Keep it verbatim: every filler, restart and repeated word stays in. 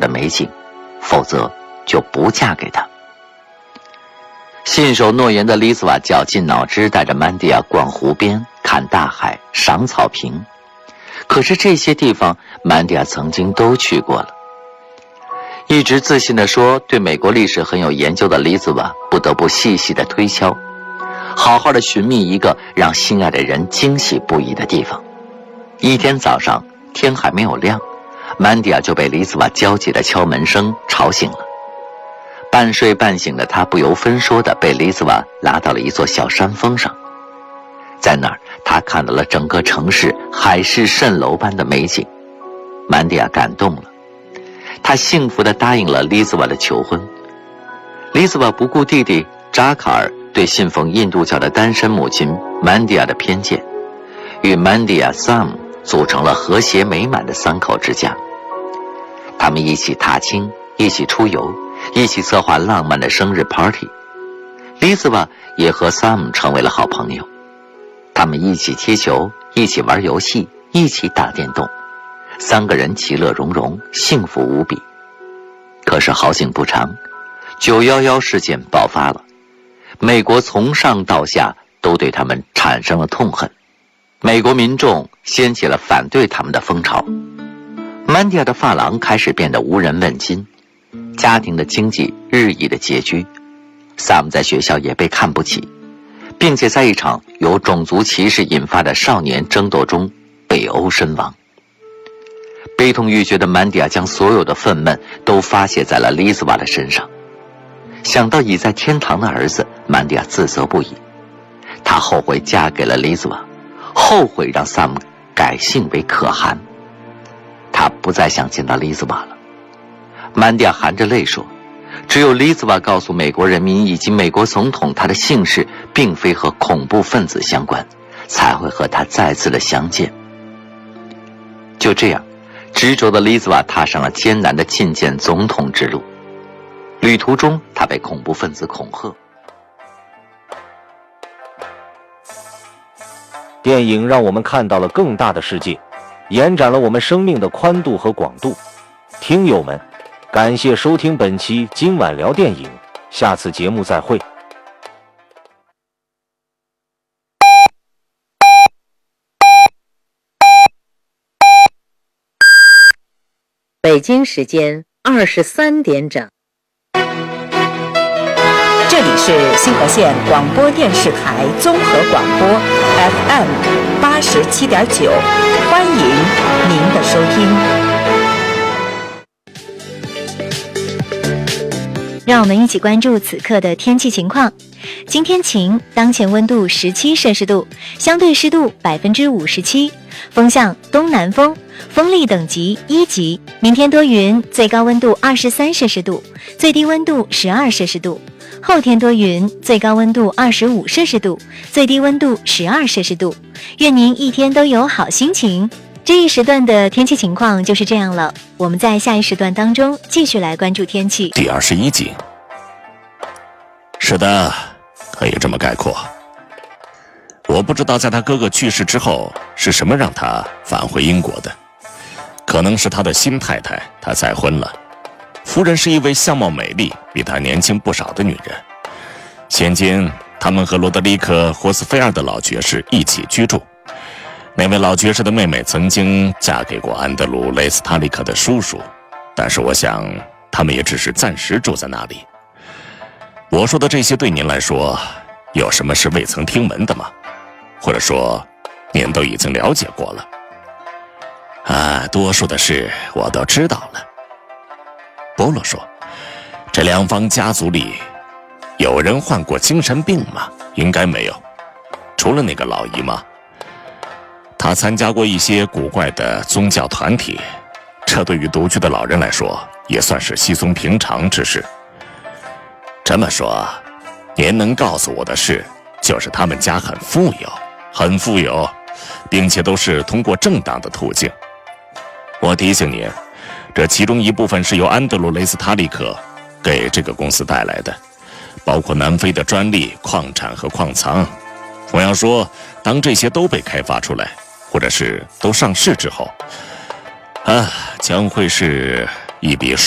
的美景，否则就不嫁给他。信守诺言的丽斯瓦绞尽脑汁带着曼迪亚逛湖边、看大海、赏草坪。可是这些地方曼迪亚曾经都去过了。一直自信地说对美国历史很有研究的丽斯瓦不得不细细地推敲，好好的寻觅一个让心爱的人惊喜不已的地方。一天早上，天还没有亮，曼迪亚就被丽斯瓦焦急的敲门声吵醒了。半睡半醒的他不由分说地被丽斯瓦拉到了一座小山峰上，在那儿他看到了整个城市海市蜃楼般的美景。曼迪亚感动了，他幸福地答应了丽斯瓦的求婚。丽斯瓦不顾弟弟扎卡尔对信奉印度教的单身母亲曼迪亚的偏见，与曼迪亚、萨姆组成了和谐美满的三口之家。他们一起踏青，一起出游，一起策划浪漫的生日 party。 丽斯瓦也和萨姆成为了好朋友，他们一起踢球，一起玩游戏，一起打电动，三个人其乐融融，幸福无比。可是好景不长，九一一事件爆发了，美国从上到下都对他们产生了痛恨，美国民众掀起了反对他们的风潮。曼迪亚的发廊开始变得无人问津，家庭的经济日益的拮据，萨姆在学校也被看不起，并且在一场由种族歧视引发的少年争斗中被殴身亡。悲痛欲绝的曼迪亚将所有的愤懑都发泄在了丽斯瓦的身上。想到已在天堂的儿子，曼迪亚自责不已。她后悔嫁给了丽斯瓦，后悔让萨姆改姓为可汗。她不再想见到丽斯瓦了。曼迪亚含着泪说，只有丽斯瓦告诉美国人民以及美国总统他的姓氏并非和恐怖分子相关，才会和他再次的相见。就这样，执着的丽斯瓦踏上了艰难的觐见总统之路。旅途中，他被恐怖分子恐吓。 电影让我们看到了更大的世界，延展了我们生命的宽度和广度。听友们，感谢收听本期今晚聊电影，下次节目再会。 北京时间二十三点整。 这里是新河县广播电视台综合广播 F M 八十七点九，欢迎您的收听。 让我们一起关注此刻的天气情况。今天晴，当前温度十七摄氏度，相对湿度百分之五十七，风向东南风，风力等级一级。明天多云，最高温度二十三摄氏度，最低温度十二摄氏度。后天多云，最高温度二十五摄氏度，最低温度十二摄氏度。愿您一天都有好心情。这一时段的天气情况就是这样了，我们在下一时段当中继续来关注天气。 第二十一集，是的，可以这么概括。我不知道在他哥哥去世之后是什么让他返回英国的，可能是他的新太太，他再婚了。夫人是一位相貌美丽、比他年轻不少的女人。现今他们和罗德里克·霍斯菲尔的老爵士一起居住。那位老爵士的妹妹曾经嫁给过安德鲁·雷斯塔利克的叔叔，但是我想他们也只是暂时住在那里。我说的这些对您来说有什么是未曾听闻的吗？或者说您都已经了解过了？啊，多数的事我都知道了。波罗说，这两方家族里有人患过精神病吗？应该没有，除了那个老姨妈。他参加过一些古怪的宗教团体，这对于独居的老人来说也算是稀松平常之事。这么说，您能告诉我的事就是他们家很富有，很富有，并且都是通过正当的途径。我提醒您，这其中一部分是由安德鲁·雷斯塔利克给这个公司带来的，包括南非的专利、矿产和矿藏。我要说，当这些都被开发出来，或者是都上市之后，啊，将会是一笔